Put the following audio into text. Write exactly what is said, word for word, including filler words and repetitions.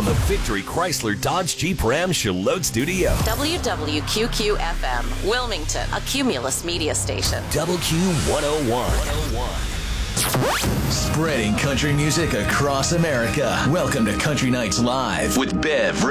the Victory Chrysler Dodge Jeep Ram Charlotte Studio. W W Q Q F M, Wilmington, a Cumulus media station. Double Q one oh one. Spreading country music across America. Welcome to Country Nights Live with Bev